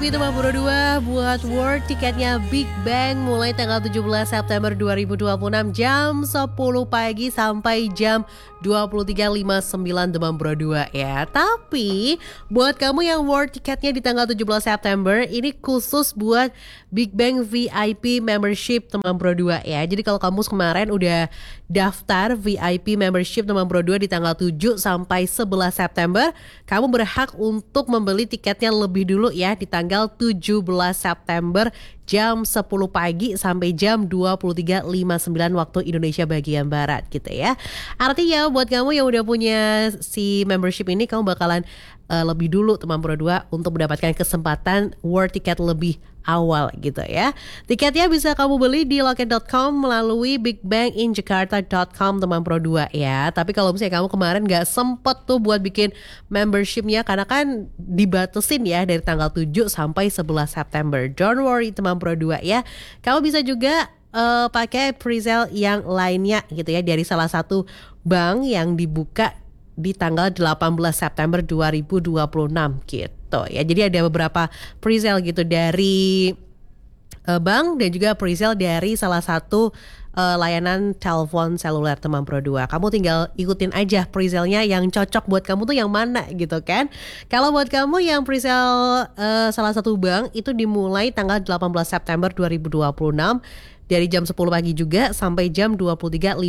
Itu Mah Bro 2 buat World tiketnya Big Bang mulai tanggal 17 September 2026 jam 10 pagi sampai jam 23.59 Demam Bro 2 ya. Tapi buat kamu yang World tiketnya di tanggal 17 September ini khusus buat Big Bang VIP membership Demam Bro 2 ya. Jadi kalau kamu kemarin udah daftar VIP membership Demam Bro 2 di tanggal 7 sampai 11 September, kamu berhak untuk membeli tiketnya lebih dulu ya di tanggal 17 September jam 10 pagi sampai jam 23.59 waktu Indonesia bagian Barat gitu ya. Artinya buat kamu yang udah punya si membership ini, kamu bakalan lebih dulu teman Bro 2 untuk mendapatkan kesempatan war tiket lebih awal gitu ya. Tiketnya bisa kamu beli di loket.com melalui bigbanginjakarta.com teman Pro 2 ya. Tapi kalau misalnya kamu kemarin gak sempet tuh buat bikin membershipnya karena kan dibatasin ya dari tanggal 7 sampai 11 September. Don't worry teman Pro 2 ya. Kamu bisa juga pakai presale yang lainnya gitu ya dari salah satu bank yang dibuka di tanggal 18 September 2026 gitu ya. Jadi ada beberapa presale gitu dari bank dan juga presale dari salah satu layanan telepon seluler teman Pro 2. Kamu tinggal ikutin aja presale-nya yang cocok buat kamu tuh yang mana gitu kan. Kalau buat kamu yang presale salah satu bank itu dimulai tanggal 18 September 2026 dari jam 10 pagi juga sampai jam 23.59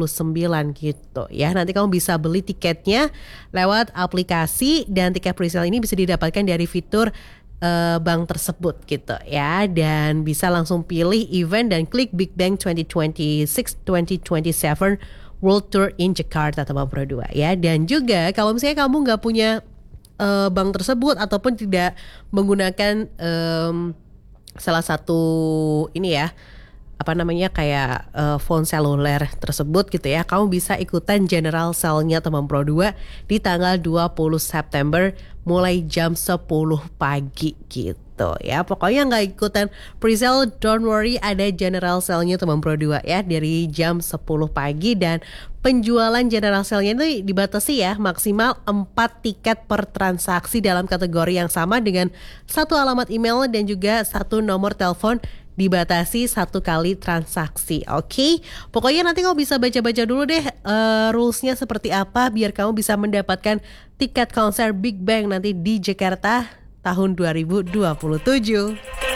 gitu ya. Nanti kamu bisa beli tiketnya lewat aplikasi dan tiket presale ini bisa didapatkan dari fitur bank tersebut gitu ya. Dan bisa langsung pilih event dan klik Big Bang 2026-2027 World Tour in Jakarta teman Pro 2 ya. Dan juga kalau misalnya kamu gak punya bank tersebut ataupun tidak menggunakan salah satu ini ya, apa namanya kayak phone seluler tersebut gitu ya, kamu bisa ikutan general sale-nya teman Pro 2 di tanggal 20 September mulai jam 10 pagi gitu ya. Pokoknya nggak ikutan presale, don't worry, ada general sale-nya teman Pro 2 ya dari jam 10 pagi. Dan penjualan general sale-nya itu dibatasi ya, maksimal 4 tiket per transaksi dalam kategori yang sama dengan satu alamat email dan juga satu nomor telepon, dibatasi 1 kali transaksi. Oke? Pokoknya nanti kamu bisa baca-baca dulu deh rules-nya seperti apa biar kamu bisa mendapatkan tiket konser Big Bang nanti di Jakarta tahun 2027.